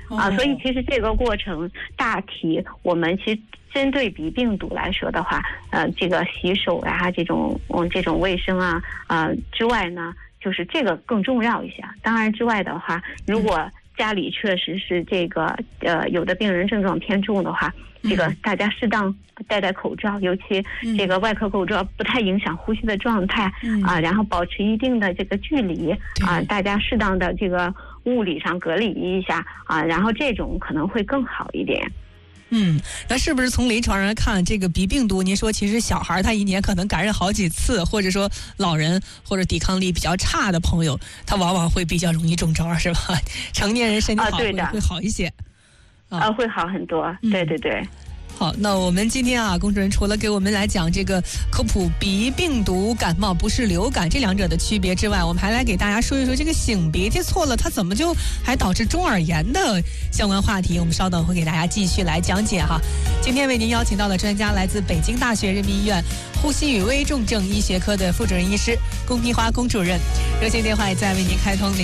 所以其实这个过程大体我们其实针对鼻病毒来说的话，这个洗手啊，这种卫生啊，之外呢，就是这个更重要一些。当然之外的话，如果家里确实是这个有的病人症状偏重的话，这个大家适当戴口罩，尤其这个外科口罩不太影响呼吸的状态然后保持一定的这个距离大家适当的这个物理上隔离一下然后这种可能会更好一点。 那是不是从临床上看，这个鼻病毒，您说其实小孩他一年可能感染好几次，或者说老人或者抵抗力比较差的朋友，他往往会比较容易中招，是吧？成年人身体好会好一些， 会好很多。对对对。 好，那我们今天龚主任除了给我们来讲这个科普鼻病毒感冒不是流感这两者的区别之外，我们还来给大家说一说这个擤鼻涕错了它怎么就还导致中耳炎的相关话题。我们稍等会给大家继续来讲解哈。今天为您邀请到的专家来自北京大学人民医院呼吸与危重症医学科的副主任医师龚碧华龚主任，热线电话也在为您开通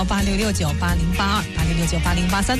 03118669808286698083。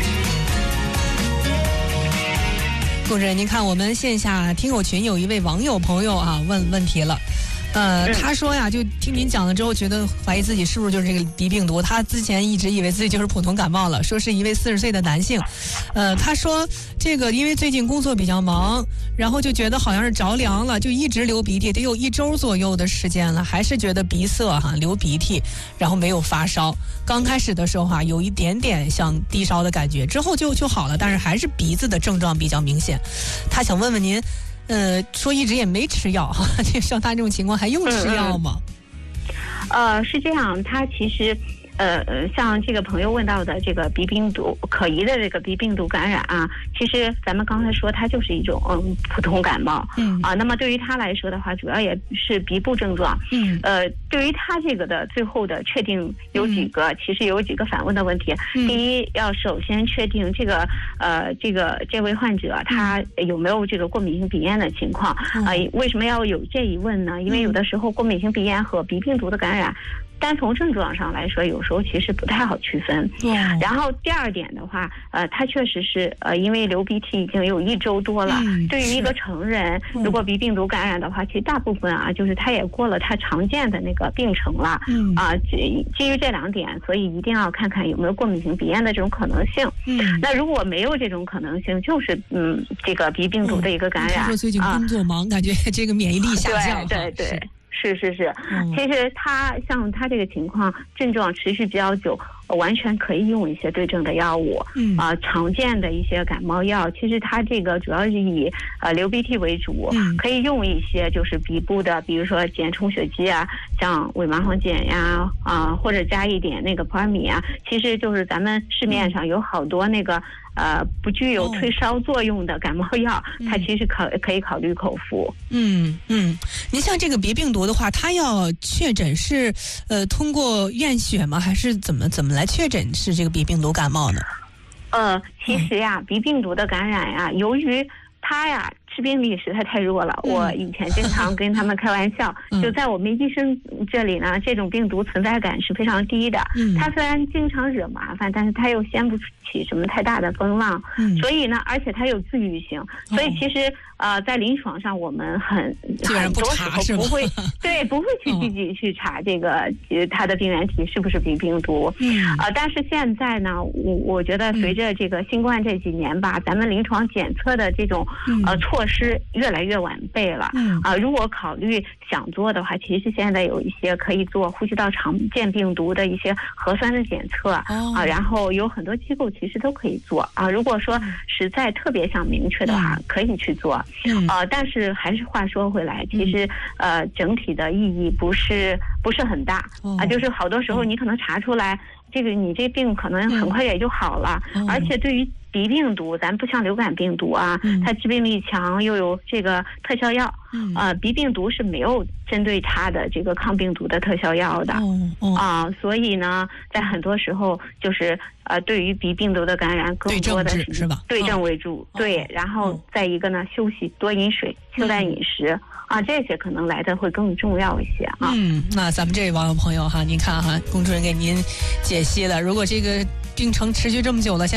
龚主任，您看我们线下听友群有一位网友朋友问问题了，他说呀，就听您讲了之后，觉得怀疑自己是不是就是这个鼻病毒。他之前一直以为自己就是普通感冒了，说是一位40岁的男性。他说这个因为最近工作比较忙，然后就觉得好像是着凉了，就一直流鼻涕，得有1周左右的时间了，还是觉得鼻塞流鼻涕，然后没有发烧。刚开始的时候有一点点像低烧的感觉，之后就好了，但是还是鼻子的症状比较明显。他想问问您。说一直也没吃药像他这种情况还用吃药吗？ 是这样，他其实像这个朋友问到的这个鼻病毒可疑的这个鼻病毒感染其实咱们刚才说它就是一种普通感冒那么对于他来说的话，主要也是鼻部症状对于他这个的最后的确定有几个其实有几个反问的问题。第一，要首先确定这位患者他有没有这个过敏性鼻炎的情况为什么要有这一问呢？因为有的时候过敏性鼻炎和鼻病毒的感染单从症状上来说，有时候其实不太好区分。然后第二点的话，他确实是因为流鼻涕已经有1周多了。对于一个成人，如果鼻病毒感染的话，其实大部分就是他也过了他常见的那个病程了。基于这2点，所以一定要看看有没有过敏性鼻炎的这种可能性。那如果没有这种可能性，就是这个鼻病毒的一个感染。 他说最近工作忙，感觉这个免疫力下降。 对。是，其实像他这个情况，症状持续比较久，完全可以用一些对症的药物。常见的一些感冒药，其实它这个主要是以流鼻涕为主，可以用一些就是鼻部的，比如说减充血剂像伪麻黄碱呀或者加一点那个普尔米其实就是咱们市面上有好多那个不具有退烧作用的感冒药，它其实可以考虑口服。 您像这个鼻病毒的话，它要确诊是通过验血吗？还是怎么来确诊是这个鼻病毒感冒呢？ 其实鼻病毒的感染由于它致病力实在太弱了。我以前经常跟他们开玩笑，就在我们医生这里呢，这种病毒存在感是非常低的。它虽然经常惹麻烦，但是它又掀不起什么太大的风浪。所以呢，而且它有自愈性，所以其实在临床上我们很多时候不会去积极去查这个它的病原体是不是鼻病毒。但是现在呢，我觉得随着这个新冠这几年吧，咱们临床检测的这种措施越来越完备了。如果考虑想做的话，其实现在有一些可以做呼吸道常见病毒的一些核酸的检测然后有很多机构其实都可以做如果说实在特别想明确的话，可以去做。但是还是话说回来，其实整体的意义不是很大就是好多时候你可能查出来你这病可能很快也就好了。而且对于鼻病毒，咱不像流感病毒它致病力强，又有这个特效药。鼻病毒是没有针对它的这个抗病毒的特效药的。所以呢，在很多时候就是对于鼻病毒的感染，更多的是吧？对症为主。对，然后再一个呢，休息，多饮水，清淡饮食这些可能来的会更重要一些那咱们这位网友朋友您看龚主任给您解析了，如果这个病程持续这么久了。